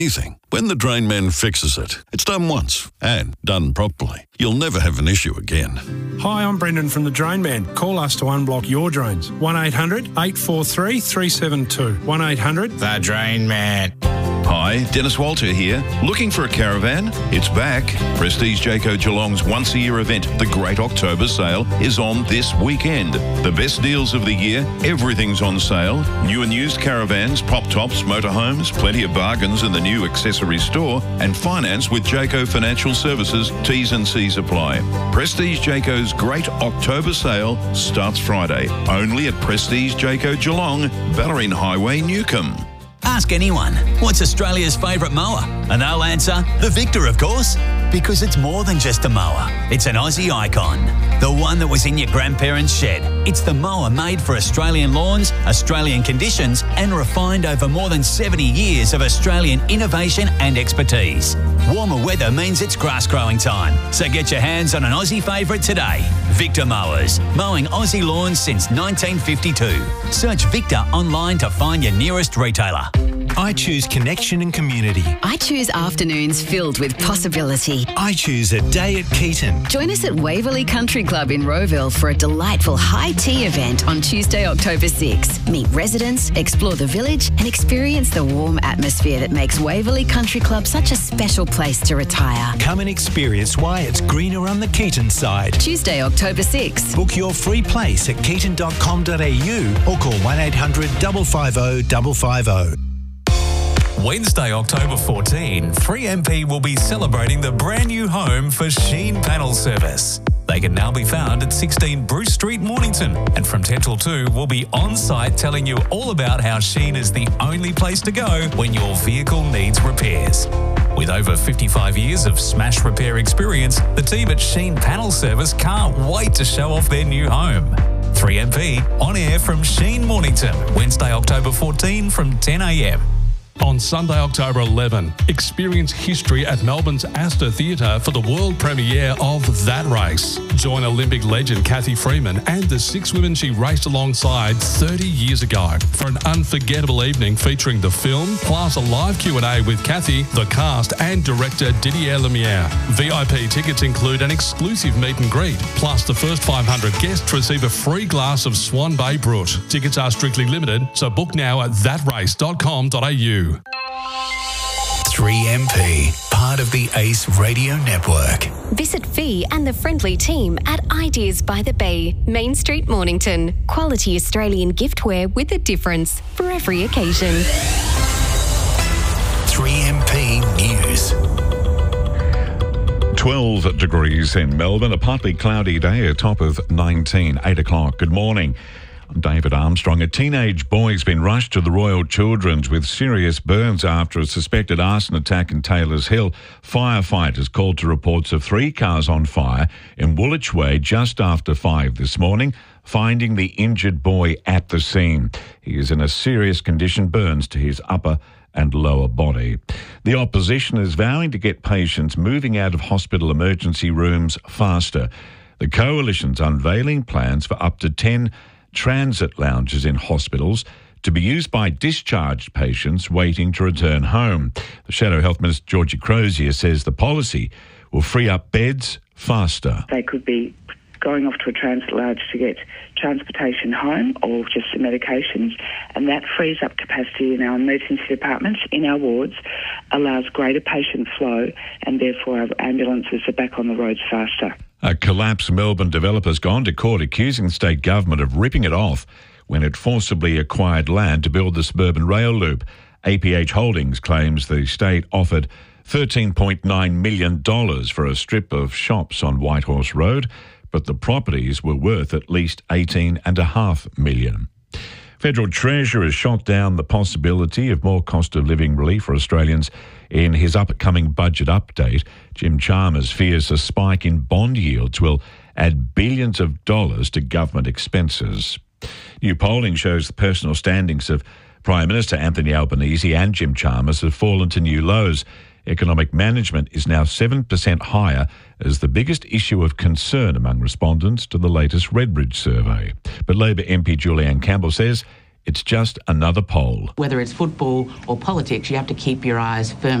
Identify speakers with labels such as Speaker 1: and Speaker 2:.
Speaker 1: Anything. When the drain man fixes it, it's done once and done properly. You'll never have an issue again.
Speaker 2: Hi, I'm Brendan from the Drain Man. Call us to unblock your drains. 1-800-843-372. 1-800...
Speaker 3: The Drain Man.
Speaker 4: Hi, Dennis Walter here. Looking for a caravan? It's back. Prestige Jayco Geelong's once-a-year event, the Great October Sale, is on this weekend. The best deals of the year, everything's on sale. New and used caravans, pop-tops, motorhomes, plenty of bargains in the new accessory store, and finance with Jayco Financial Services. T's and C's apply. Prestige Jayco's Great October Sale starts Friday, only at Prestige Jayco Geelong, Ballerine Highway, Newcombe.
Speaker 5: Ask anyone, what's Australia's favourite mower? And they'll answer, the Victor, of course. Because it's more than just a mower. It's an Aussie icon. The one that was in your grandparents' shed. It's the mower made for Australian lawns, Australian conditions, and refined over more than 70 years of Australian innovation and expertise. Warmer weather means it's grass growing time. So get your hands on an Aussie favourite today. Victor Mowers. Mowing Aussie lawns since 1952. Search Victor online to find your nearest retailer.
Speaker 6: I choose connection and community.
Speaker 7: I choose afternoons filled with possibility.
Speaker 6: I choose a day at Keaton.
Speaker 7: Join us at Waverley Country Club in Rowville for a delightful high tea event on Tuesday, October 6. Meet residents, explore the village and experience the warm atmosphere that makes Waverley Country Club such a special place to retire.
Speaker 6: Come and experience why it's greener on the Keaton side.
Speaker 7: Tuesday, October 6.
Speaker 6: Book your free place at keaton.com.au or call 1800 550 550.
Speaker 8: Wednesday, October 14, 3MP will be celebrating the brand new home for Sheen Panel Service. They can now be found at 16 Bruce Street, Mornington. And from 10 till 2, we'll be on site telling you all about how Sheen is the only place to go when your vehicle needs repairs. With over 55 years of smash repair experience, the team at Sheen Panel Service can't wait to show off their new home. 3MP on air from Sheen, Mornington, Wednesday, October 14 from 10 a.m.
Speaker 9: On Sunday, October 11, experience history at Melbourne's Astor Theatre for the world premiere of That Race. Join Olympic legend Cathy Freeman and the 6 women she raced alongside 30 years ago for an unforgettable evening featuring the film, plus a live Q&A with Cathy, the cast and director Didier Lumiere. VIP tickets include an exclusive meet and greet, plus the first 500 guests receive a free glass of Swan Bay Brut. Tickets are strictly limited, so book now at thatrace.com.au.
Speaker 6: 3MP, part of the ACE Radio Network.
Speaker 10: Visit Fee and the friendly team at Ideas by the Bay, Main Street, Mornington. Quality Australian giftware with a difference for every occasion.
Speaker 6: 3MP News.
Speaker 11: 12 degrees in Melbourne, a partly cloudy day, a top of 19, 8 o'clock. Good morning. I'm David Armstrong. A teenage boy has been rushed to the Royal Children's with serious burns after a suspected arson attack in Taylors Hill. Firefighters called to reports of 3 cars on fire in Woolwich Way just after 5 this morning, finding the injured boy at the scene. He is in a serious condition, burns to his upper and lower body. The opposition is vowing to get patients moving out of hospital emergency rooms faster. The coalition's unveiling plans for up to 10 transit lounges in hospitals to be used by discharged patients waiting to return home. The Shadow Health Minister, Georgie Crozier, says the policy will free up beds faster.
Speaker 12: They could be going off to a transit lounge to get transportation home or just some medications, and that frees up capacity in our emergency departments, in our wards, allows greater patient flow, and therefore our ambulances are back on the roads faster.
Speaker 11: A collapsed Melbourne developer's gone to court accusing the state government of ripping it off when it forcibly acquired land to build the suburban rail loop. APH Holdings claims the state offered $13.9 million for a strip of shops on Whitehorse Road, but the properties were worth at least $18.5 million. Federal Treasurer has shot down the possibility of more cost of living relief for Australians in his upcoming budget update. Jim Chalmers fears a spike in bond yields will add billions of dollars to government expenses. New polling shows the personal standings of Prime Minister Anthony Albanese and Jim Chalmers have fallen to new lows. Economic management is now 7% higher as the biggest issue of concern among respondents to the latest Redbridge survey. But Labor MP Julianne Campbell says It's just another poll.
Speaker 3: Whether it's football or politics, you have to keep your eyes firmly